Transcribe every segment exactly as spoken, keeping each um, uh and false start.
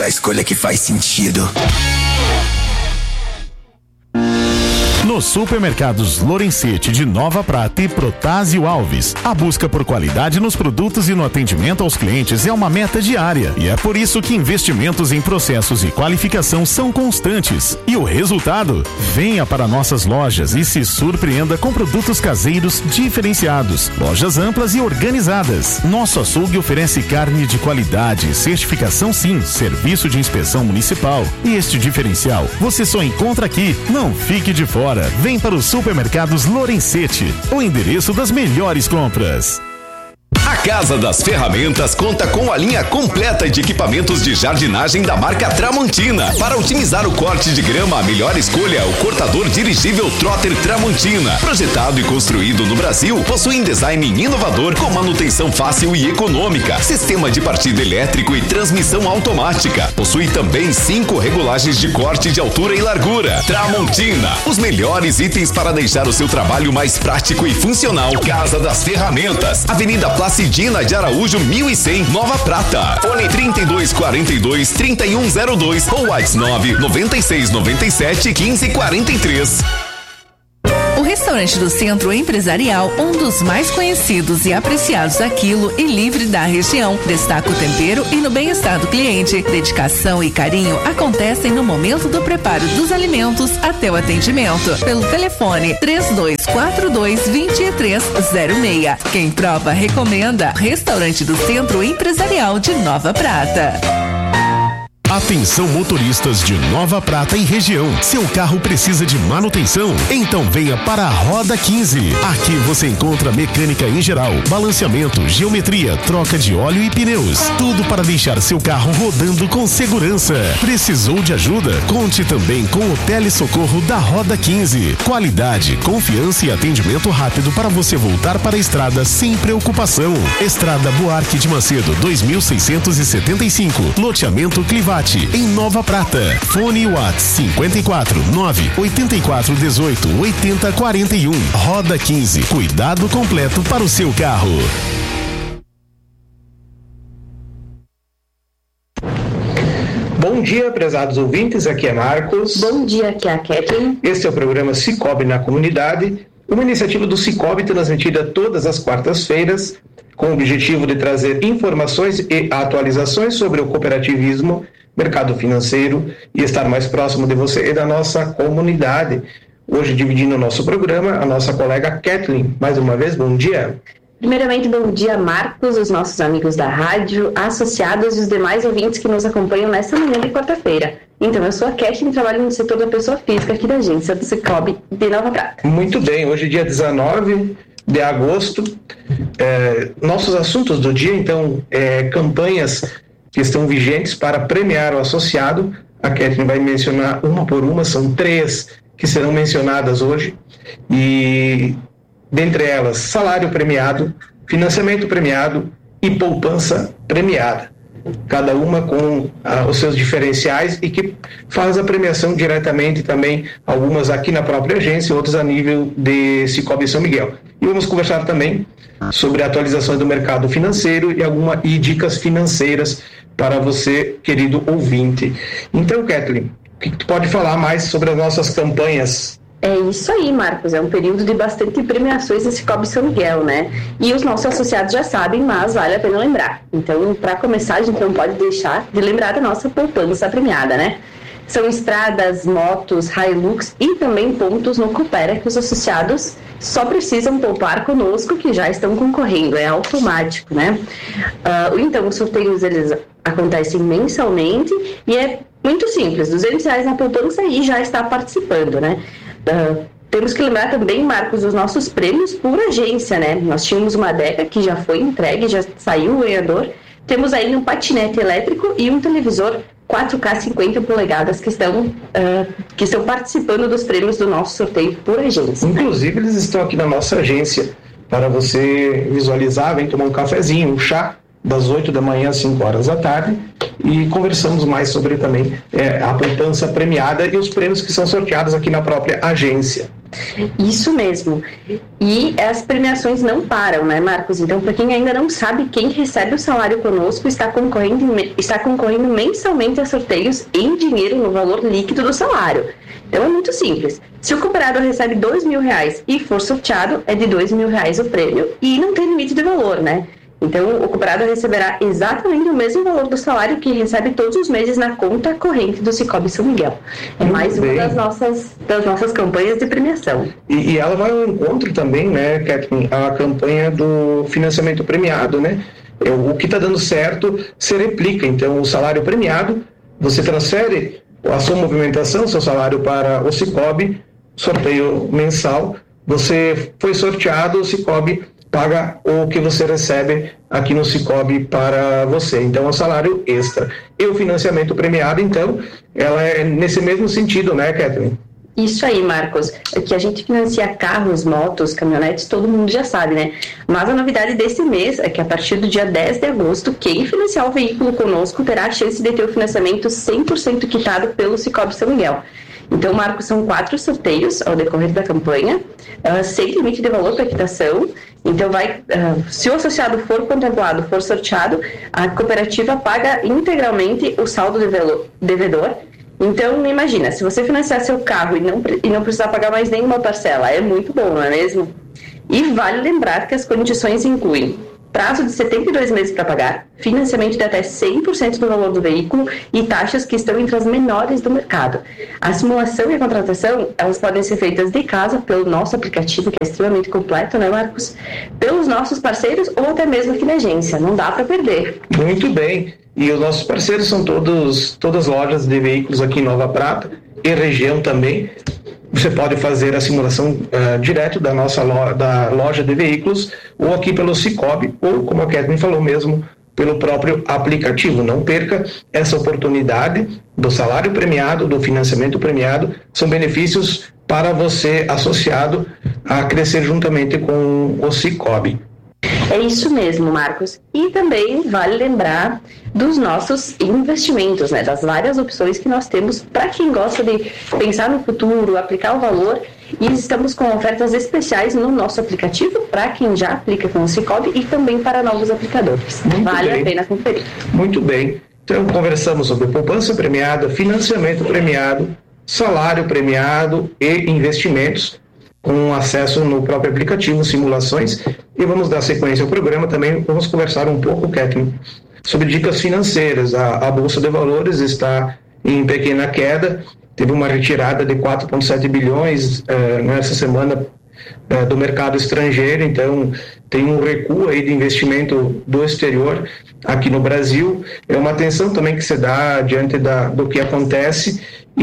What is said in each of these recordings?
a escolha que faz sentido. Nos supermercados Lorenzetti de Nova Prata e Protásio Alves, a busca por qualidade nos produtos e no atendimento aos clientes é uma meta diária. E é por isso que investimentos em processos e qualificação são constantes. E o resultado? Venha para nossas lojas e se surpreenda com produtos caseiros diferenciados. Lojas amplas e organizadas. Nosso açougue oferece carne de qualidade, certificação sim, serviço de inspeção municipal. E este diferencial você só encontra aqui. Não fique de fora. Vem para os supermercados Lorenzetti, o endereço das melhores compras. A Casa das Ferramentas conta com a linha completa de equipamentos de jardinagem da marca Tramontina. Para otimizar o corte de grama, a melhor escolha é o cortador dirigível Trotter Tramontina. Projetado e construído no Brasil, possui um design inovador com manutenção fácil e econômica, sistema de partida elétrico e transmissão automática. Possui também cinco regulagens de corte de altura e largura. Tramontina, os melhores itens para deixar o seu trabalho mais prático e funcional. Casa das Ferramentas, Avenida Placidina de Araújo mil e cem, Nova Prata. Fone trinta e dois quarenta e dois, trinta e um zero dois ou WhatsApp nove noventa e seis noventa e sete, quinze quarenta e três. O restaurante do Centro Empresarial, um dos mais conhecidos e apreciados a quilo e livre da região, destaca o tempero e no bem-estar do cliente. Dedicação e carinho acontecem no momento do preparo dos alimentos até o atendimento. Pelo telefone três dois quatro dois, dois três zero seis. Quem prova recomenda. Restaurante do Centro Empresarial de Nova Prata. Atenção motoristas de Nova Prata e região. Seu carro precisa de manutenção? Então venha para a Roda quinze. Aqui você encontra mecânica em geral, balanceamento, geometria, troca de óleo e pneus. Tudo para deixar seu carro rodando com segurança. Precisou de ajuda? Conte também com o telesocorro da Roda quinze. Qualidade, confiança e atendimento rápido para você voltar para a estrada sem preocupação. Estrada Buarque de Macedo, dois mil seiscentos e setenta e cinco. Loteamento Clivate, em Nova Prata. Fone WhatsApp cinquenta e quatro, nove oitenta e quatro, dezoito, oitenta, quarenta e um. Roda quinze. Cuidado completo para o seu carro. Bom dia, prezados ouvintes, aqui é Marcos. Bom dia, aqui é a Kathleen. Este é o programa Cicobi na Comunidade, uma iniciativa do Cicobi transmitida todas as quartas-feiras, com o objetivo de trazer informações e atualizações sobre o cooperativismo, mercado financeiro e estar mais próximo de você e da nossa comunidade. Hoje, dividindo o nosso programa, a nossa colega Kathleen. Mais uma vez, bom dia. Primeiramente, bom dia, Marcos, os nossos amigos da rádio, associados e os demais ouvintes que nos acompanham nesta manhã de quarta-feira. Então, eu sou a Kathleen, trabalho no setor da pessoa física aqui da agência do Cicobi de Nova Prata. Muito bem, hoje é dia dezenove de agosto. É, nossos assuntos do dia, então, é campanhas que estão vigentes para premiar o associado. A Kathleen vai mencionar uma por uma, são três que serão mencionadas hoje. E dentre elas, salário premiado, financiamento premiado e poupança premiada. Cada uma com ah, os seus diferenciais e que faz a premiação diretamente também, algumas aqui na própria agência, outras a nível de Cicobi São Miguel. E vamos conversar também sobre atualizações do mercado financeiro e algumas e dicas financeiras para você, querido ouvinte. Então, Kathleen, o que tu pode falar mais sobre as nossas campanhas? É isso aí, Marcos, é um período de bastante premiações da Cicobi São Miguel, né? E os nossos associados já sabem, mas vale a pena lembrar. Então, para começar, a gente não pode deixar de lembrar da nossa poupança premiada, né? São estradas, motos, Hilux e também pontos no Coopera que os associados só precisam poupar conosco, que já estão concorrendo, é automático, né? Uh, então, os sorteios, eles acontecem mensalmente e é muito simples, duzentos reais na poupança e já está participando, né? Uh, temos que lembrar também, Marcos, os nossos prêmios por agência, né? Nós tínhamos uma Deca que já foi entregue, já saiu o ganhador. Temos aí um patinete elétrico e um televisor quatro K cinquenta polegadas que estão, uh, que estão participando dos prêmios do nosso sorteio por agência. Inclusive, né? Eles estão aqui na nossa agência para você visualizar, vem tomar um cafezinho, um chá, das oito da manhã às cinco horas da tarde, e conversamos mais sobre também é, a poupança premiada e os prêmios que são sorteados aqui na própria agência. Isso mesmo. E as premiações não param, né, Marcos? Então, para quem ainda não sabe, quem recebe o salário conosco está concorrendo, está concorrendo mensalmente a sorteios em dinheiro no valor líquido do salário. Então, é muito simples. Se o cooperado recebe dois mil reais e for sorteado, é de dois mil reais o prêmio. E não tem limite de valor, né? Então, o cooperado receberá exatamente o mesmo valor do salário que recebe todos os meses na conta corrente do Cicobi São Miguel. É mais uma das nossas, das nossas campanhas de premiação. E, e ela vai ao encontro também, né, Catherine, a campanha do financiamento premiado, né? É, o que está dando certo se replica. Então, o salário premiado, você transfere a sua movimentação, seu salário para o Cicobi, sorteio mensal, você foi sorteado, o Cicobi paga o que você recebe aqui no Cicobi para você. Então, é um salário extra. E o financiamento premiado, então, ela é nesse mesmo sentido, né, Catherine? Isso aí, Marcos. É que a gente financia carros, motos, caminhonetes, todo mundo já sabe, né? Mas a novidade desse mês é que a partir do dia dez de agosto, quem financiar o veículo conosco terá a chance de ter o financiamento cem por cento quitado pelo Cicobi São Miguel. Então, Marcos, são quatro sorteios ao decorrer da campanha, uh, sem limite de valor para quitação. Então, vai, uh, se o associado for contemplado, for sorteado, a cooperativa paga integralmente o saldo devedor. Então, imagina, se você financiar seu carro e não, e não precisar pagar mais nenhuma parcela, é muito bom, não é mesmo? E vale lembrar que as condições incluem prazo de setenta e dois meses para pagar, financiamento de até cem por cento do valor do veículo e taxas que estão entre as menores do mercado. A simulação e a contratação, elas podem ser feitas de casa pelo nosso aplicativo, que é extremamente completo, né, Marcos? Pelos nossos parceiros ou até mesmo aqui na agência, não dá para perder. Muito bem. E os nossos parceiros são todos, todas lojas de veículos aqui em Nova Prata e região também. Você pode fazer a simulação uh, direto da nossa loja, da loja de veículos ou aqui pelo Cicobi ou, como a Catherine falou mesmo, pelo próprio aplicativo. Não perca essa oportunidade do salário premiado, do financiamento premiado. São benefícios para você associado a crescer juntamente com o Cicobi. É isso mesmo, Marcos. E também vale lembrar dos nossos investimentos, né? Das várias opções que nós temos para quem gosta de pensar no futuro, aplicar o valor. E estamos com ofertas especiais no nosso aplicativo para quem já aplica com o Cicobi e também para novos aplicadores. Muito vale bem. A pena conferir. Muito bem. Então, conversamos sobre poupança premiada, financiamento premiado, salário premiado e investimentos, com acesso no próprio aplicativo, simulações, e vamos dar sequência ao programa também. Vamos conversar um pouco, Catherine, sobre dicas financeiras. A, a Bolsa de Valores está em pequena queda, teve uma retirada de quatro vírgula sete bilhões eh, nessa semana eh, do mercado estrangeiro, então tem um recuo aí de investimento do exterior aqui no Brasil. É uma atenção também que se dá diante da, do que acontece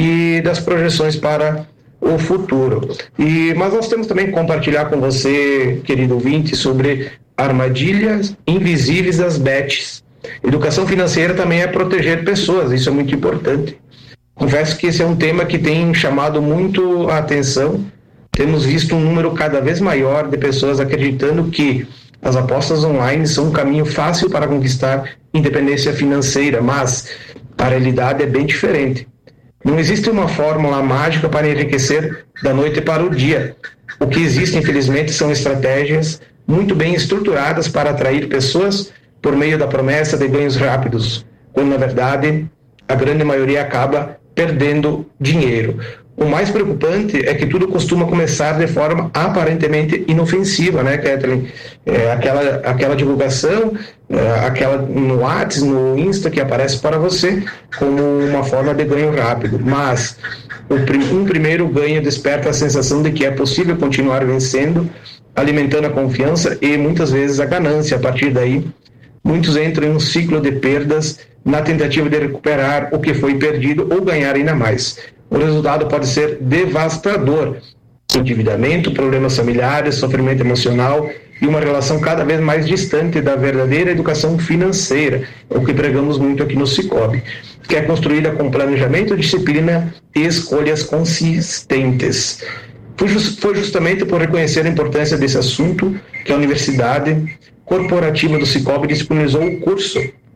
e das projeções para o futuro. E, mas nós temos também que compartilhar com você, querido ouvinte, sobre armadilhas invisíveis das bets. Educação financeira também é proteger pessoas, isso é muito importante. Confesso que esse é um tema que tem chamado muito a atenção. Temos visto um número cada vez maior de pessoas acreditando que as apostas online são um caminho fácil para conquistar independência financeira, mas a realidade é bem diferente. Não existe uma fórmula mágica para enriquecer da noite para o dia. O que existe, infelizmente, são estratégias muito bem estruturadas para atrair pessoas por meio da promessa de ganhos rápidos, quando, na verdade, a grande maioria acaba perdendo dinheiro. O mais preocupante é que tudo costuma começar de forma aparentemente inofensiva, né, Catherine? É, aquela, aquela divulgação, é, aquela no WhatsApp, no Insta, que aparece para você como uma forma de ganho rápido. Mas o, um primeiro ganho desperta a sensação de que é possível continuar vencendo, alimentando a confiança e muitas vezes a ganância. A partir daí, muitos entram em um ciclo de perdas na tentativa de recuperar o que foi perdido ou ganhar ainda mais. O resultado pode ser devastador: endividamento, problemas familiares, sofrimento emocional e uma relação cada vez mais distante da verdadeira educação financeira, o que pregamos muito aqui no Cicobi, que é construída com planejamento, disciplina e escolhas consistentes. Foi justamente por reconhecer a importância desse assunto que a Universidade Corporativa do Cicobi disponibilizou o curso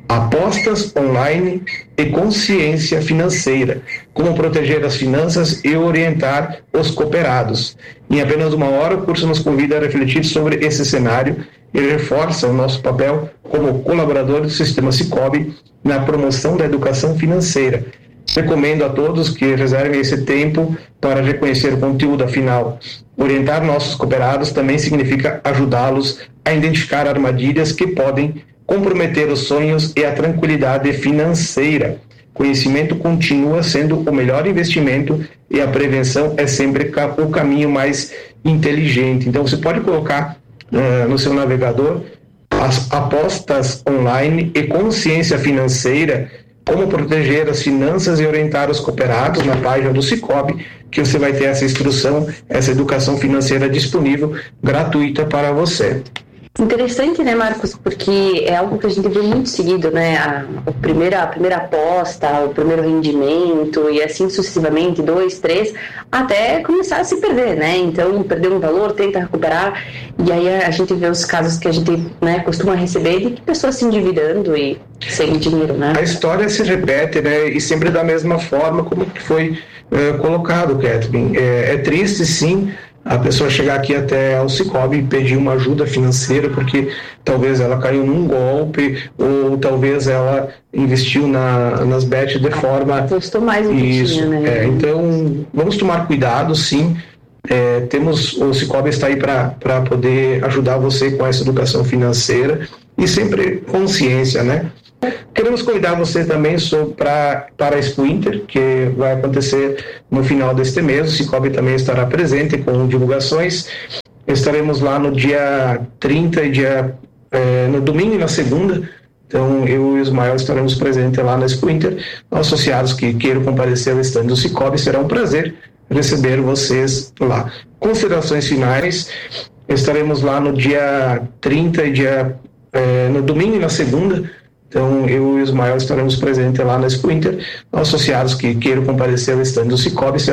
apostas online e consciência financeira, como proteger as finanças e orientar os cooperados. Em apenas uma hora, o curso nos convida a refletir sobre esse cenário e reforça o nosso papel como colaborador do Sistema Sicobi na promoção da educação financeira. Recomendo a todos que reservem esse tempo para reconhecer o conteúdo, afinal, orientar nossos cooperados também significa ajudá-los a identificar armadilhas que podem comprometer os sonhos e a tranquilidade financeira. Conhecimento continua sendo o melhor investimento e a prevenção é sempre o caminho mais inteligente. Então, você pode colocar uh, no seu navegador as apostas online e consciência financeira, como proteger as finanças e orientar os cooperados na página do Sicobi, que você vai ter essa instrução, essa educação financeira disponível, gratuita para você. Interessante, né, Marcos? Porque é algo que a gente vê muito seguido, né? A, a, primeira, a primeira aposta, o primeiro rendimento e assim sucessivamente, dois, três, até começar a se perder, né? Então, perder um valor, tenta recuperar e aí a, a gente vê os casos que a gente, né, costuma receber de pessoas se endividando e sem dinheiro, né? A história se repete, né? E sempre da mesma forma como que foi uh, colocado, Kathleen. É, é triste, sim, a pessoa chegar aqui até o Sicobi e pedir uma ajuda financeira porque talvez ela caiu num golpe ou talvez ela investiu na, nas bets de forma... Gostou mais do que Isso, tinha, né? É, então, vamos tomar cuidado, sim. É, temos, o Sicobi está aí para poder ajudar você com essa educação financeira e sempre consciência, né? Queremos convidar você também pra, para a Expo Inter, que vai acontecer no final deste mês. O Sicobi também estará presente com divulgações. Estaremos lá no dia trinta e dia, é, no domingo e na segunda. Então, eu e o Ismael estaremos presentes lá na Expo Inter. Associados que queiram comparecer ao stand do Sicobi, será um prazer receber vocês lá. Considerações finais: estaremos lá no dia trinta e dia, é, no domingo e na segunda. Então, eu e o Ismael estaremos presentes lá na Expo Inter. Associados que queiram comparecer ao stand do Sicobi,